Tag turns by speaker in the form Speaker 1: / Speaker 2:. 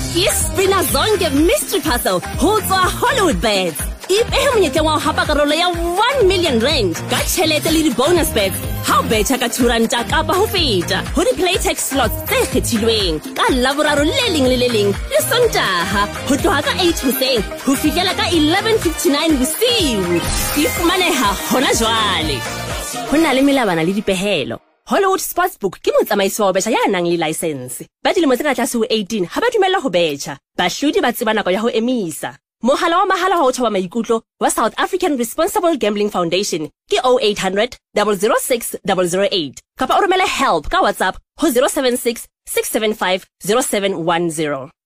Speaker 1: Ispina zonke mystery puzzle ho tswa Hollywoodbets. Ipehe monyetleng wa ho hapa karolo ya 1 million rand ka tjhelete le di-bonus bets. Ha o betjha ka R2 kapa ho feta ho di-playtech slots tse kgethilweng ka Laboraro le leng le le leng le Sontaha ho tloha ka 8 hoseng ho fihlela ka 11:59 bosiu. Di fumaneha hona jwale. Ho na le melabana le dipehelo. Hollywood Sportsbook ke motsamaisi wa ho betjha ya nang le license. Ba dilemo tse ka tlase ho 18 ha ba dumella ho betjha. Bahlodi ba tseba nako ya ho emisa. Mohala wa mahala wa ho thoba maikutlo wa South African Responsible Gambling Foundation ke 0800 006 008 kapa o romele help ka WhatsApp ho 076 675 0710.